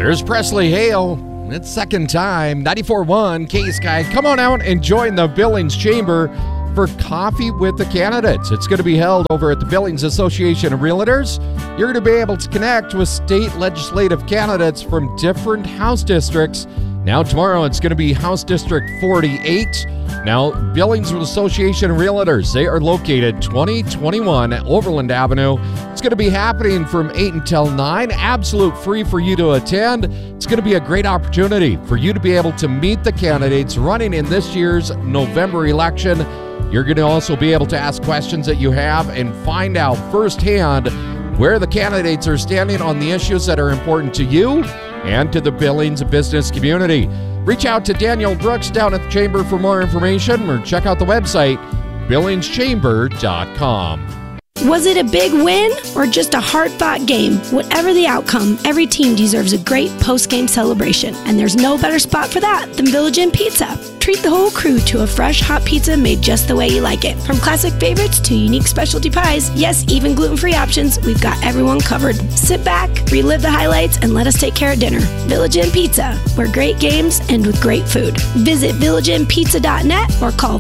There's Presley Hale. It's second time. 94.1 K-Sky. Come on out and join the Billings Chamber for Coffee with the Candidates. It's going to be held over at the Billings Association of Realtors. You're going to be able to connect with state legislative candidates from different House districts. Now tomorrow it's going to be House District 48. Now, Billings Association of Realtors, they are located 2021 Overland Avenue. It's going to be happening from 8 until 9, absolute free for you to attend. It's going to be a great opportunity for you to be able to meet the candidates running in this year's November election. You're going to also be able to ask questions that you have and find out firsthand where the candidates are standing on the issues that are important to you and to the Billings business community. Reach out to Daniel Brooks down at the Chamber for more information or check out the website, billingschamber.com. Was it a big win or just a hard-fought game? Whatever the outcome, every team deserves a great post-game celebration, and there's no better spot for that than Village Inn Pizza. Treat the whole crew to a fresh, hot pizza made just the way you like it. From classic favorites to unique specialty pies, yes, even gluten-free options, we've got everyone covered. Sit back, relive the highlights, and let us take care of dinner. Village Inn Pizza, where great games end with great food. Visit villageinnpizza.net or call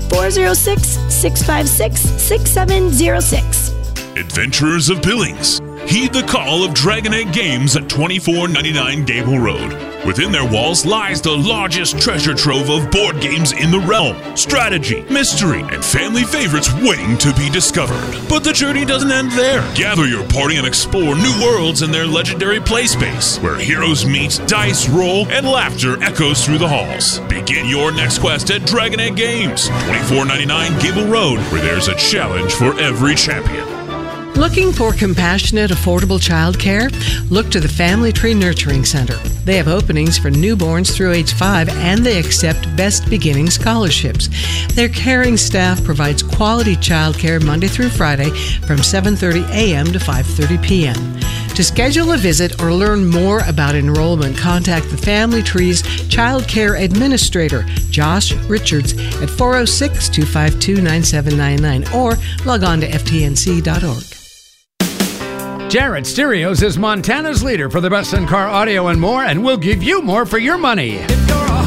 406-656-6706. Adventurers of Billings, heed the call of Dragon Egg Games at 2499 Gable Road. Within their walls lies the largest treasure trove of board games in the realm. Strategy, mystery, and family favorites waiting to be discovered. But the journey doesn't end there. Gather your party and explore new worlds in their legendary play space, where heroes meet, dice roll, and laughter echoes through the halls. Begin your next quest at Dragon Egg Games, 2499 Gable Road, where there's a challenge for every champion. Looking for compassionate, affordable childcare? Look to the Family Tree Nurturing Center. They have openings for newborns through age 5, and they accept Best Beginning scholarships. Their caring staff provides quality childcare Monday through Friday from 7:30 a.m. to 5:30 p.m. To schedule a visit or learn more about enrollment, contact the Family Tree's Child Care Administrator, Josh Richards, at 406-252-9799 or log on to ftnc.org. Jarrett Stereos is Montana's leader for the best in car audio and more, and we'll give you more for your money.